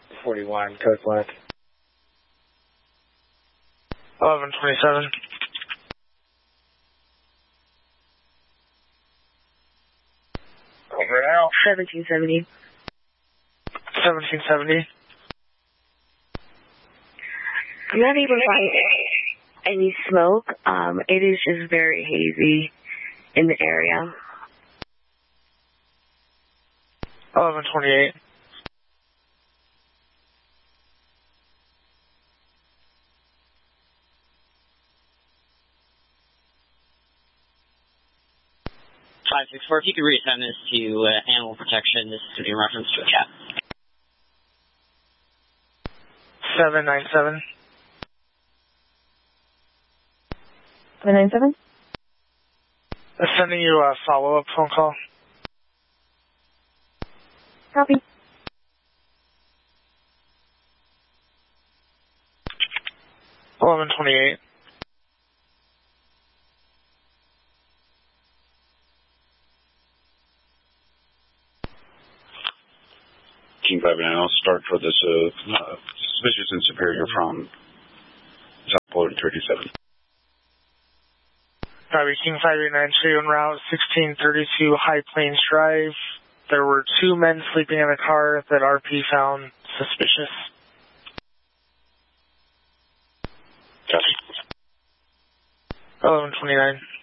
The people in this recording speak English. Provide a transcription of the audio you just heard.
41, code black. 1127. Over now. 1770. 1770. I'm not able to find any smoke. It is just very hazy in the area. 1128. If you could resend this to Animal Protection, this is in reference to a cat. 797. 797? Sending you a follow-up phone call. Copy. 1128. King 59, I'll start for this suspicious and superior from South Pole 37. Copy, King 5892 en route 1632 High Plains Drive. There were 2 men sleeping in a car that RP found suspicious. Copy. 1129.